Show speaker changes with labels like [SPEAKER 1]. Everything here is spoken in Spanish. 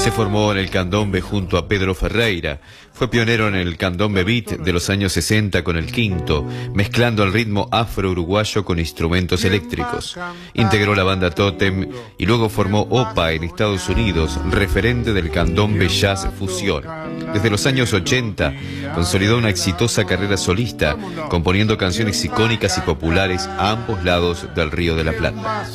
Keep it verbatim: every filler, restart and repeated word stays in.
[SPEAKER 1] Se formó en el candombe junto a Pedro Ferreira. Fue pionero en el candombe beat de los años sesenta con el quinto, mezclando el ritmo afro-uruguayo con instrumentos eléctricos. Integró la banda Totem y luego formó Opa en Estados Unidos, referente del candombe jazz fusión. Desde los años ochenta consolidó una exitosa carrera solista, componiendo canciones icónicas y populares a ambos lados del Río de la Plata.